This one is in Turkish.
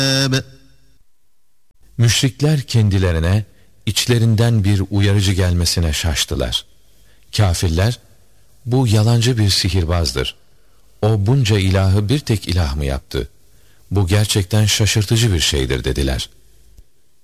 Müşrikler kendilerine içlerinden bir uyarıcı gelmesine şaştılar. Kâfirler, bu yalancı bir sihirbazdır. O bunca ilahı bir tek ilah mı yaptı? Bu gerçekten şaşırtıcı bir şeydir dediler.